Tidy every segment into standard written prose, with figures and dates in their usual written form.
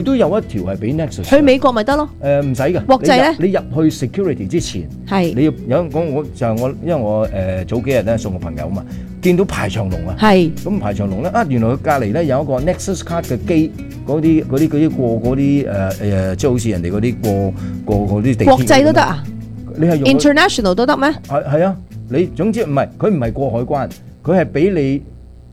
都有一條係俾 Nexus 去美國咪得咯？ 唔使㗎。 國際咧， 你入去 security 之前，你要有因為我早幾日咧送個朋友嘛，見到排長龍啊。咁排長龍咧原來佢隔離咧有一個 Nexus card 嘅機，嗰啲過嗰啲即係好似人哋嗰啲過嗰啲地鐵。國際都得啊？你係用 international 都得咩？ 係啊，你總之佢唔係過海關，佢係俾你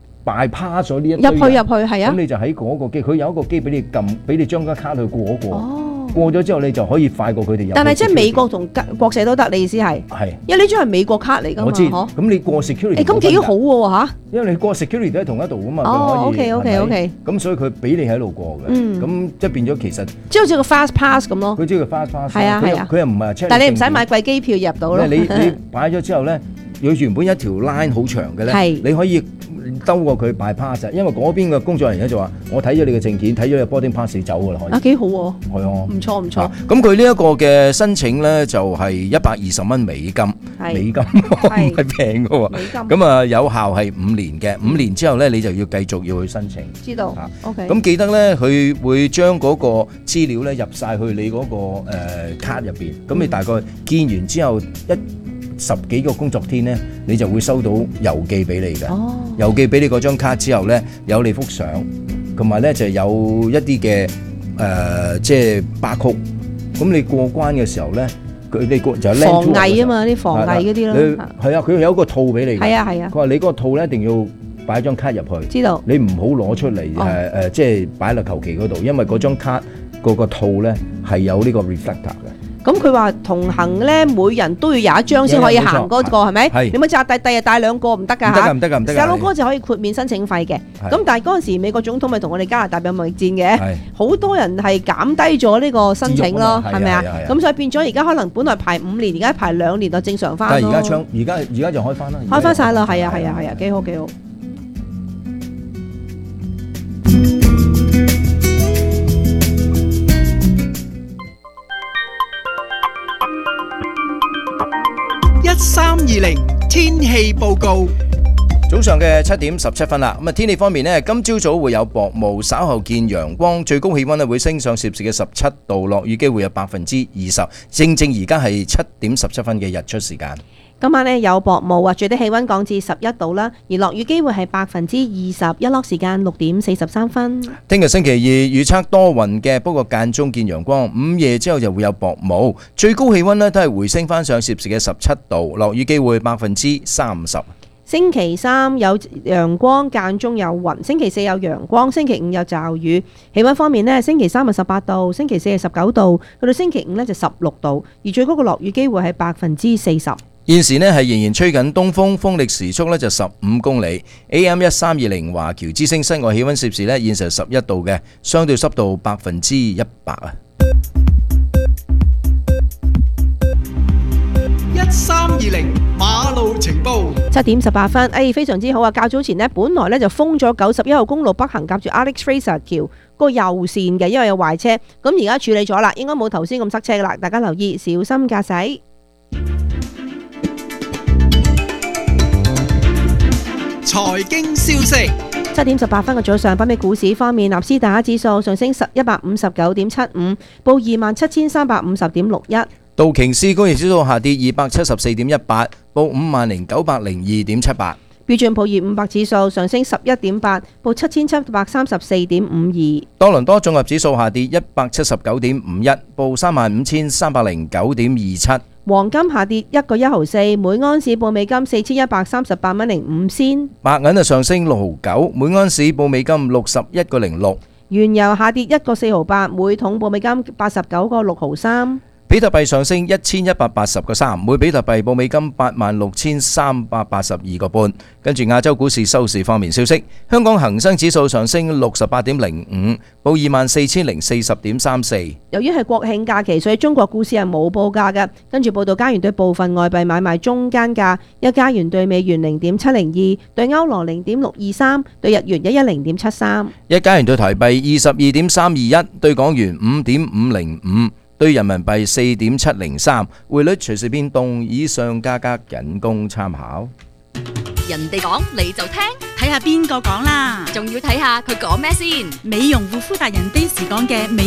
bypass咗呢一堆入去係啊。咁你就喺嗰個機，佢有一個機俾你撳，俾你將張卡去過一過。過咗之後，你就可以快過佢哋入。但係即係美國同國際都得，你意思係？係。因為呢張係美國卡嚟㗎嘛。我知。咁你過 security。咁幾好喎嚇！因為你過 security 都係同一度㗎嘛。 哦，OK。 咁所以佢俾你喺度過嘅。咁即係變咗其實。 即係好似個 fast pass 咁咯。 佢知個 fast pass。 係啊。 佢又唔係 check。 但係你唔使買貴機票入到咯。 你擺咗之後咧，佢原本一條 line 好長嘅咧，你可以兜過佢 bypass，因為嗰邊嘅工作人員就話：我睇咗你嘅證件，睇咗你 boarding pass，你走㗎啦，可以。幾好喎！係啊，唔錯。咁佢呢一個嘅申請咧，就係$120美金，唔係平嘅喎。咁有效係5年嘅，5年之後咧，你就要繼續要去申請。知道。OK。咁記得咧，佢會將嗰個資料咧入晒去你嗰個卡入邊。咁你大概見完之後10幾個工作天咧，你就會收到郵寄俾你嘅。郵寄俾你嗰張卡之後咧，有你幅相，同埋咧就有一啲嘅即係barcode。咁你過關嘅時候咧，你就防偽啊嘛，啲防偽嗰啲咯。 係啊，佢有一個套俾你嘅。係啊。佢話你嗰個套咧一定要擺張卡入去。知道。你唔好攞出嚟即係擺落求其嗰度，因為嗰張卡嗰個套咧係有呢個 reflector 嘅。咁佢話同行咧，每人都要有一張先可以行嗰個係咪？你咪就第日帶兩個唔得㗎嚇。唔得㗎。細佬哥就可以豁免申請費嘅。咁但係嗰陣時美國總統咪同我哋加拿大有貿易戰嘅，好多人係減低咗呢個申請咯，係咪啊？咁所以變咗而家可能本來排5年，而家排2年就正常翻咯。但係而家就開翻啦。開翻晒啦，係啊，幾好。 1320天氣報告。 早上嘅7點17分啦。咁天氣方面呢，今朝早會有薄霧，稍後見陽光，最高氣溫會升上攝氏嘅17度，落雨機會有20%。正而家係7點17分嘅日出時間。 今晚呢有薄霧，最低氣溫降至11度啦，而落雨機會係20%，日落時間6點43分。 聽日星期二預測多雲嘅，不過間中見陽光，午夜之後就會有薄霧，最高氣溫呢都係回升翻上攝氏嘅17度，落雨機會30%。 星期3有陽光，間中有雲，星期4有陽光，星期5有驟雨。氣溫方面呢，星期3係18度，星期4係19度，去到星期5呢就16度，而最高嘅落雨機會係40%。 現時呢係仍然吹緊東風，風力時速呢就15公里。AM 1320華僑之聲，室外氣溫攝氏呢現時11度嘅，相對濕度100%啊。 1320馬路情報。 7點18分，非常之好啊！較早前呢，本來呢就封咗91號公路北行夾住 Alex Fraser 橋個右線嘅，因為有壞車。咁而家處理咗啦，應該冇頭先咁塞車噶啦。大家留意，小心駕駛。 財經消息。 7點18分嘅早上，北美股市方面，納斯達克指數上升159.75，報27,350.61。 道瓊斯工業指數下跌274.18，報50,902.78。標準普爾500指數上升11.8，報7734.52。 多倫多綜合指數下跌179.51，報35,309.27。 黃金下跌1.1毫4，每盎司報美金4138.05仙。 白銀上升6毫9，每盎司報美金61.06。 原油下跌1.4毫8，每桶報美金89.6毫3。 比特幣上升1180.3，每比特幣報美金86,382.5。跟住亞洲股市收市方面消息，香港恒生指數上升68.05，報24,040.34。由於係國慶假期，所以中國股市係冇報價嘅。跟住報道，加元對部分外幣買賣中間價：一加元對美元0.702，對歐羅0.623，對日元110.73。 一加元對台幣22.321，對港元5.505。對人民幣4.703，匯率隨時變動，以上價格僅供參考。 人哋講你就聽， 睇下邊個講啦， 仲要睇下佢講咩先。 美容護膚達人 Daisy 講嘅美